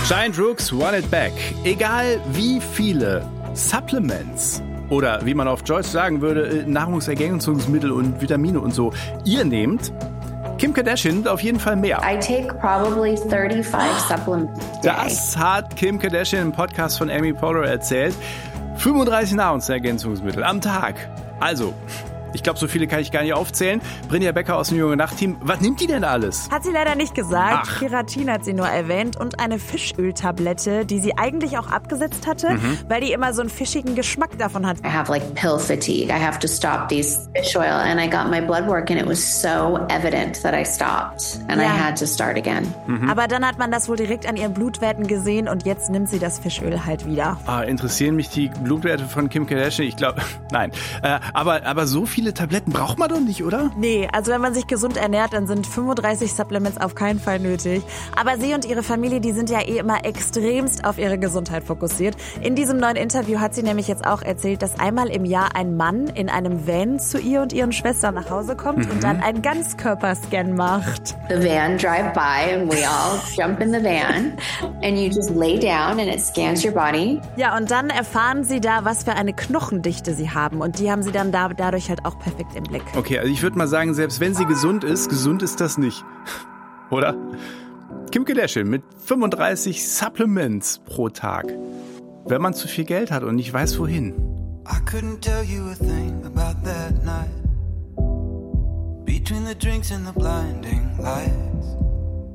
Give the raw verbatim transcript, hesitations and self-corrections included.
Giant Rooks, Want It Back. Egal wie viele Supplements oder wie man auf Deutsch sagen würde, Nahrungsergänzungsmittel und Vitamine und so ihr nehmt, Kim Kardashian nimmt auf jeden Fall mehr. I take probably thirty-five supplements a day. Das hat Kim Kardashian im Podcast von Amy Poehler erzählt. fünfunddreißig Nahrungsergänzungsmittel am Tag. Also, ich glaube, so viele kann ich gar nicht aufzählen. Brinja Becker aus dem Junge Nacht-Team, was nimmt die denn alles? Hat sie leider nicht gesagt. Ach. Keratin hat sie nur erwähnt und eine Fischöltablette, die sie eigentlich auch abgesetzt hatte, mhm. weil die immer so einen fischigen Geschmack davon hat. I have like pill fatigue. I have to stop these fish oil and I got my blood work and it was so evident that I stopped and ja. I had to start again. Mhm. Aber dann hat man das wohl direkt an ihren Blutwerten gesehen und jetzt nimmt sie das Fischöl halt wieder. Ah, interessieren mich die Blutwerte von Kim Kardashian? Ich glaube, nein. Äh, aber, aber so viele Tabletten braucht man doch nicht, oder? Nee, also wenn man sich gesund ernährt, dann sind fünfunddreißig Supplements auf keinen Fall nötig. Aber sie und ihre Familie, die sind ja eh immer extremst auf ihre Gesundheit fokussiert. In diesem neuen Interview hat sie nämlich jetzt auch erzählt, dass einmal im Jahr ein Mann in einem Van zu ihr und ihren Schwestern nach Hause kommt mhm. und dann einen Ganzkörperscan macht. The van drive by and we all jump in the van and you just lay down and it scans your body. Ja, und dann erfahren sie da, was für eine Knochendichte sie haben und die haben sie dann da, dadurch halt auch perfekt im Blick. Okay, also ich würde mal sagen, selbst wenn sie gesund ist, gesund ist das nicht. Oder? Kim Kardashian mit fünfunddreißig Supplements pro Tag. Wenn man zu viel Geld hat und nicht weiß, wohin. I couldn't tell you a thing about that night. Between the drinks and the blinding light.